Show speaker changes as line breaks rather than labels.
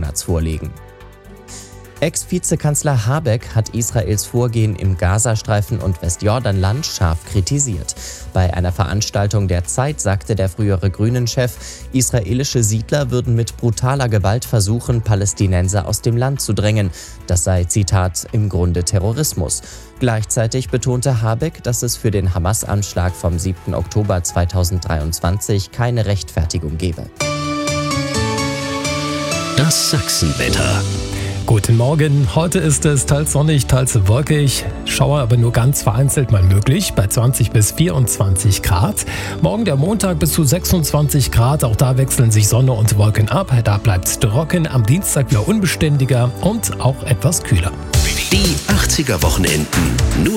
Monats vorlegen. Ex-Vizekanzler Habeck hat Israels Vorgehen im Gazastreifen und Westjordanland scharf kritisiert. Bei einer Veranstaltung der Zeit sagte der frühere Grünen-Chef, israelische Siedler würden mit brutaler Gewalt versuchen, Palästinenser aus dem Land zu drängen. Das sei, Zitat, im Grunde Terrorismus. Gleichzeitig betonte Habeck, dass es für den Hamas-Anschlag vom 7. Oktober 2023 keine Rechtfertigung gebe.
Das Sachsenwetter.
Guten Morgen, heute ist es teils sonnig, teils wolkig, Schauer aber nur ganz vereinzelt mal möglich, bei 20 bis 24 Grad. Morgen der Montag bis zu 26 Grad, auch da wechseln sich Sonne und Wolken ab, da bleibt es trocken, am Dienstag wieder unbeständiger und auch etwas kühler.
Die 80er Wochenenden, nur